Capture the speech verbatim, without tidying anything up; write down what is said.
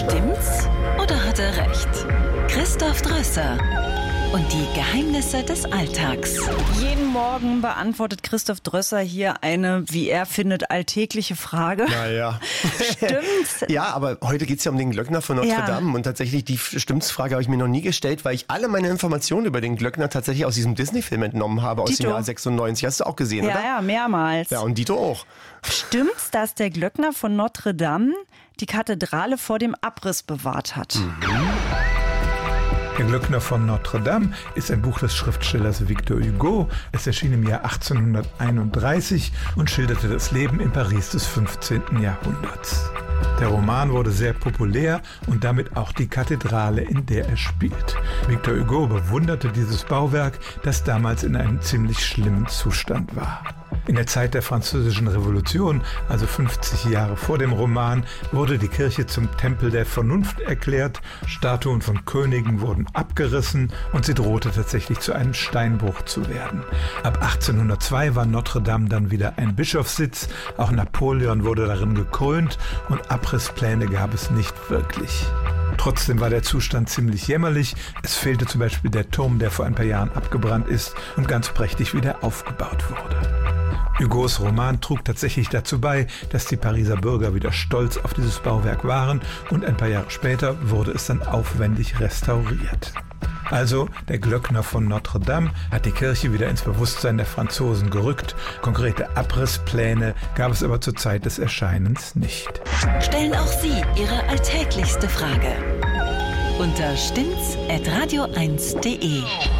Stimmt's oder hat er recht? Christoph Drösser und die Geheimnisse des Alltags. Jeden Morgen beantwortet Christoph Drösser hier eine, wie er findet, alltägliche Frage. Naja. Stimmt's? Ja, aber heute geht es ja um den Glöckner von Notre Ja. Dame. Und tatsächlich, die Stimmt's-Frage habe ich mir noch nie gestellt, weil ich alle meine Informationen über den Glöckner tatsächlich aus diesem Disney-Film entnommen habe, aus Dito. dem Jahr sechsundneunzig. Hast du auch gesehen, Ja, oder? ja, mehrmals. Ja, und Dito auch. Stimmt's, dass der Glöckner von Notre Dame die Kathedrale vor dem Abriss bewahrt hat? Mhm. Der Glöckner von Notre Dame ist ein Buch des Schriftstellers Victor Hugo. Es erschien im Jahr achtzehnhunderteinunddreißig und schilderte das Leben in Paris des fünfzehnten Jahrhunderts. Der Roman wurde sehr populär und damit auch die Kathedrale, in der er spielt. Victor Hugo bewunderte dieses Bauwerk, das damals in einem ziemlich schlimmen Zustand war. In der Zeit der Französischen Revolution, also fünfzig Jahre vor dem Roman, wurde die Kirche zum Tempel der Vernunft erklärt, Statuen von Königen wurden abgerissen und sie drohte tatsächlich zu einem Steinbruch zu werden. Ab achtzehnhundertzwei war Notre Dame dann wieder ein Bischofssitz, auch Napoleon wurde darin gekrönt und Abrisspläne gab es nicht wirklich. Trotzdem war der Zustand ziemlich jämmerlich. Es fehlte zum Beispiel der Turm, der vor ein paar Jahren abgebrannt ist und ganz prächtig wieder aufgebaut wurde. Hugos Roman trug tatsächlich dazu bei, dass die Pariser Bürger wieder stolz auf dieses Bauwerk waren und ein paar Jahre später wurde es dann aufwendig restauriert. Also, der Glöckner von Notre Dame hat die Kirche wieder ins Bewusstsein der Franzosen gerückt. Konkrete Abrisspläne gab es aber zur Zeit des Erscheinens nicht. Stellen auch Sie Ihre alltäglichste Frage unter stimmt's at radio eins punkt de.